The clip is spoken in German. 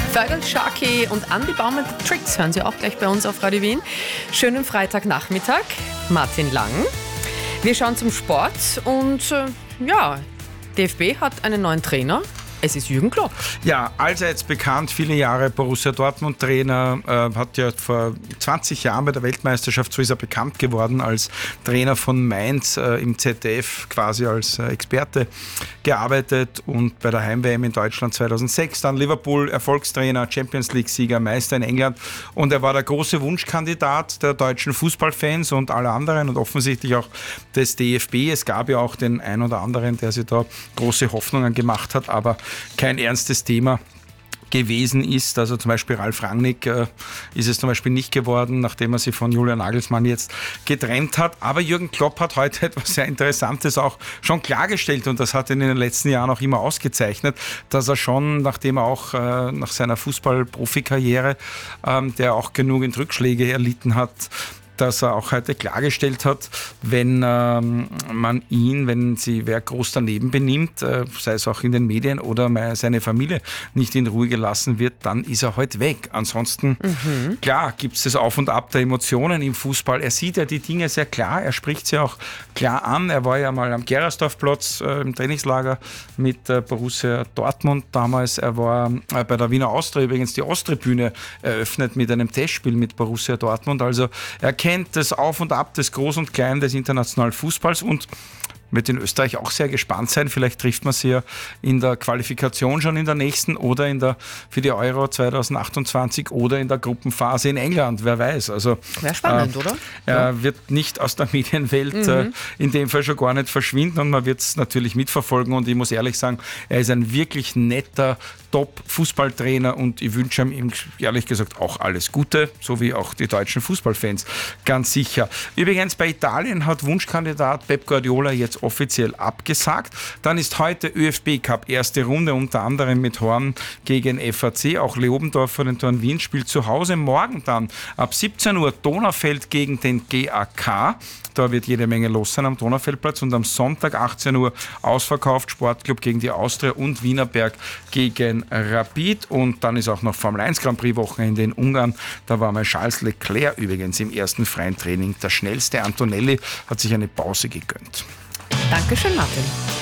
Feral Sharky und Andy Baumann Tricks hören Sie auch gleich bei uns auf Radio Wien. Schönen Freitagnachmittag, Martin Lang. Wir schauen zum Sport und DFB hat einen neuen Trainer. Es ist Jürgen Klopp. Ja, allseits bekannt, viele Jahre Borussia Dortmund-Trainer, hat ja vor 20 Jahren bei der Weltmeisterschaft, so ist er bekannt geworden, als Trainer von Mainz im ZDF quasi als Experte gearbeitet und bei der Heim-WM in Deutschland 2006, dann Liverpool, Erfolgstrainer, Champions-League-Sieger, Meister in England und er war der große Wunschkandidat der deutschen Fußballfans und aller anderen und offensichtlich auch des DFB. Es gab ja auch den einen oder anderen, der sich da große Hoffnungen gemacht hat, aber kein ernstes Thema gewesen ist. Also zum Beispiel Ralf Rangnick ist es zum Beispiel nicht geworden, nachdem er sich von Julian Nagelsmann jetzt getrennt hat. Aber Jürgen Klopp hat heute etwas sehr Interessantes auch schon klargestellt und das hat ihn in den letzten Jahren auch immer ausgezeichnet, dass er schon, nachdem er auch nach seiner Fußball-Profikarriere, der auch genügend Rückschläge erlitten hat, dass er auch heute klargestellt hat, wenn wer groß daneben benimmt, sei es auch in den Medien oder seine Familie nicht in Ruhe gelassen wird, dann ist er heute weg. Ansonsten, klar, gibt es das Auf und Ab der Emotionen im Fußball. Er sieht ja die Dinge sehr klar, er spricht sie auch klar an. Er war ja mal am Gerasdorfplatz im Trainingslager mit Borussia Dortmund damals. Er war bei der Wiener Austria übrigens die Osttribüne eröffnet mit einem Testspiel mit Borussia Dortmund. Also er kennt das Auf und Ab des Groß und Klein des internationalen Fußballs und wird in Österreich auch sehr gespannt sein. Vielleicht trifft man sie ja in der Qualifikation schon in der nächsten oder für die Euro 2028 oder in der Gruppenphase in England. Wer weiß. Also, wäre spannend, oder? Er wird nicht aus der Medienwelt in dem Fall schon gar nicht verschwinden und man wird es natürlich mitverfolgen und ich muss ehrlich sagen, er ist ein wirklich netter Top-Fußballtrainer und ich wünsche ihm ehrlich gesagt auch alles Gute, so wie auch die deutschen Fußballfans, ganz sicher. Übrigens bei Italien hat Wunschkandidat Pep Guardiola jetzt offiziell abgesagt. Dann ist heute ÖFB Cup erste Runde, unter anderem mit Horn gegen FAC. Auch Leobendorf vor den Toren Wien spielt zu Hause. Morgen dann ab 17 Uhr Donaufeld gegen den GAK. Da wird jede Menge los sein am Donaufeldplatz. Und am Sonntag 18 Uhr ausverkauft Sportclub gegen die Austria und Wienerberg gegen Rapid. Und dann ist auch noch Formel 1 Grand Prix Wochenende in Ungarn. Da war mal Charles Leclerc übrigens im ersten freien Training der schnellste. Antonelli hat sich eine Pause gegönnt. Dankeschön, Martin.